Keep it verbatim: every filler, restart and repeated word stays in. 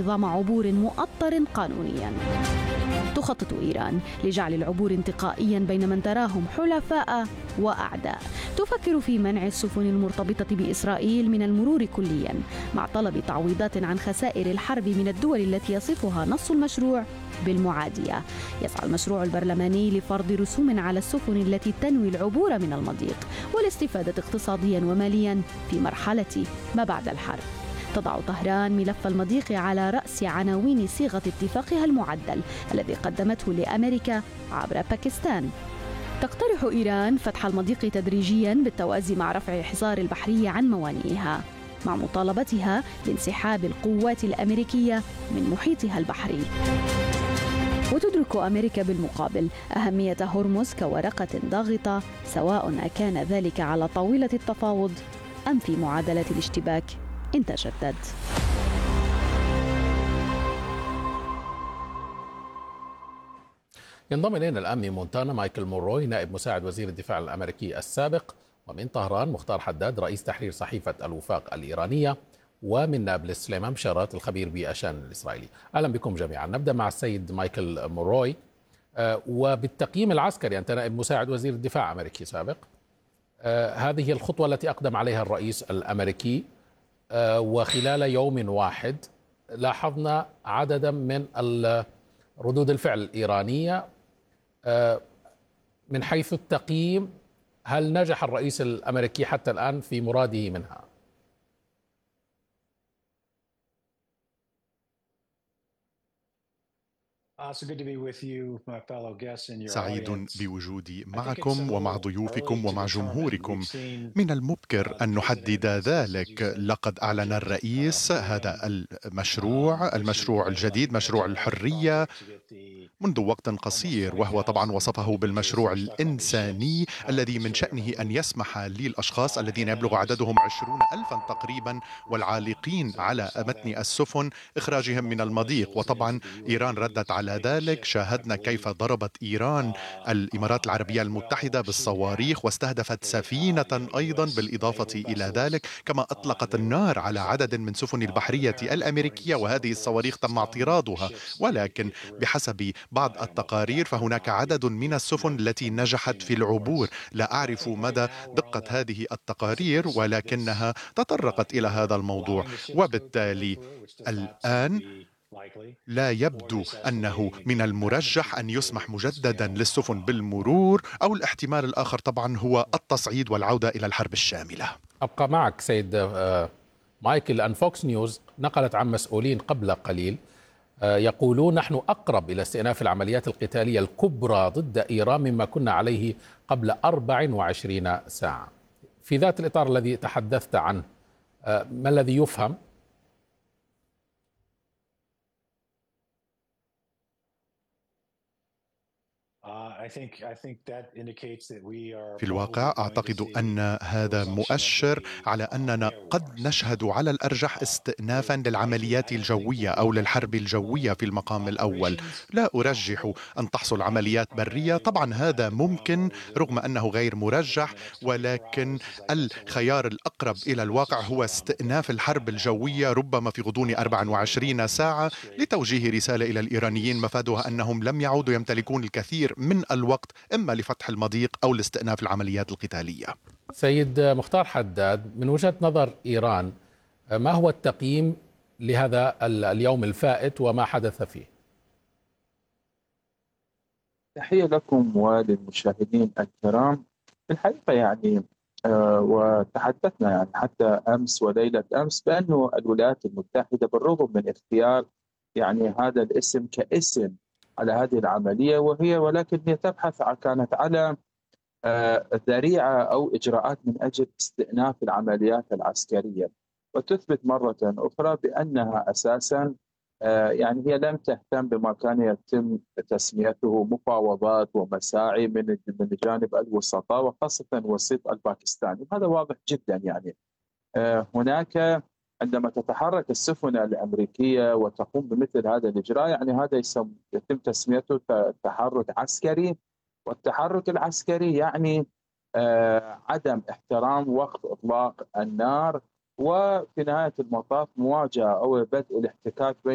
نظام عبور مؤطر قانونيا. تخطط إيران لجعل العبور انتقائيا بين من تراهم حلفاء وأعداء. تفكر في منع السفن المرتبطة بإسرائيل من المرور كليا، مع طلب تعويضات عن خسائر الحرب من الدول التي يصفها نص المشروع بالمعادية. يسعى المشروع البرلماني لفرض رسوم على السفن التي تنوي العبور من المضيق والاستفادة اقتصاديا وماليا في مرحلة ما بعد الحرب. تضع طهران ملف المضيق على رأس عناوين صيغة اتفاقها المعدل الذي قدمته لأمريكا عبر باكستان. تقترح إيران فتح المضيق تدريجيا بالتوازي مع رفع الحصار البحري عن موانئها، مع مطالبتها بانسحاب القوات الأمريكية من محيطها البحري. وتدرك أمريكا بالمقابل أهمية هرمز كورقة ضاغطة، سواء كان ذلك على طاولة التفاوض أم في معادلة الاشتباك إن تجدد. ينضم إلينا الآن من مونتانا مايكل مونروي نائب مساعد وزير الدفاع الأمريكي السابق، ومن طهران مختار حداد رئيس تحرير صحيفة الوفاق الإيرانية، ومن نابلس سليمان بشارات الخبير بالشأن الإسرائيلي. أهلا بكم جميعا. نبدأ مع السيد مايكل مونروي. آه وبالتقييم العسكري، أنت نائب مساعد وزير الدفاع الأمريكي السابق، آه هذه الخطوة التي أقدم عليها الرئيس الأمريكي، آه وخلال يوم واحد لاحظنا عددا من ردود الفعل الإيرانية. من حيث التقييم، هل نجح الرئيس الأمريكي حتى الآن في مراده منها؟ سعيد بوجودي معكم ومع ضيوفكم ومع جمهوركم. من المبكر أن نحدد ذلك. لقد أعلن الرئيس هذا المشروع المشروع الجديد، مشروع الحرية، منذ وقت قصير، وهو طبعا وصفه بالمشروع الإنساني الذي من شأنه أن يسمح للأشخاص الذين يبلغ عددهم عشرون ألفا تقريبا والعالقين على متن السفن إخراجهم من المضيق. وطبعا إيران ردت على ذلك. شاهدنا كيف ضربت إيران الإمارات العربية المتحدة بالصواريخ واستهدفت سفينة أيضا بالإضافة إلى ذلك، كما أطلقت النار على عدد من سفن البحرية الأمريكية، وهذه الصواريخ تم اعتراضها. ولكن بحسب بعض التقارير فهناك عدد من السفن التي نجحت في العبور. لا أعرف مدى دقة هذه التقارير، ولكنها تطرقت إلى هذا الموضوع. وبالتالي الآن لا يبدو أنه من المرجح أن يسمح مجددا للسفن بالمرور، أو الاحتمال الآخر طبعا هو التصعيد والعودة إلى الحرب الشاملة. أبقى معك سيد مايكل. أن فوكس نيوز نقلت عن مسؤولين قبل قليل يقولون نحن أقرب إلى استئناف العمليات القتالية الكبرى ضد إيران مما كنا عليه قبل أربع وعشرين ساعة. في ذات الإطار الذي تحدثت عنه، ما الذي يفهم؟ في الواقع أعتقد أن هذا مؤشر على أننا قد نشهد على الأرجح استئنافا للعمليات الجوية أو للحرب الجوية في المقام الأول. لا أرجح أن تحصل عمليات برية، طبعا هذا ممكن رغم أنه غير مرجح، ولكن الخيار الأقرب إلى الواقع هو استئناف الحرب الجوية ربما في غضون أربع وعشرين ساعة، لتوجيه رسالة إلى الإيرانيين مفادها أنهم لم يعودوا يمتلكون الكثير من الوقت إما لفتح المضيق أو لاستئناف العمليات القتالية. سيد مختار حداد، من وجهة نظر إيران، ما هو التقييم لهذا اليوم الفائت وما حدث فيه؟ تحية لكم وللمشاهدين الكرام. في الحقيقة يعني آه وتحدثنا يعني حتى أمس وليلة أمس بأنه الولايات المتحدة بالرغم من اختيار يعني هذا الاسم كاسم على هذه العملية، وهي ولكن هي تبحث كانت على ذريعة أو إجراءات من أجل استئناف العمليات العسكرية، وتثبت مرة أخرى بأنها أساسا يعني هي لم تهتم بما كان يتم تسميته مفاوضات ومساعي من من جانب الوسطاء وخاصة الوسيط الباكستاني. هذا واضح جدا. يعني هناك عندما تتحرك السفن الأمريكية وتقوم بمثل هذا الإجراء، يعني هذا يتم تسميته تحرك عسكري، والتحرك العسكري يعني عدم احترام وقت إطلاق النار، وفي نهاية المطاف مواجهة أو بدء الاحتكاك بين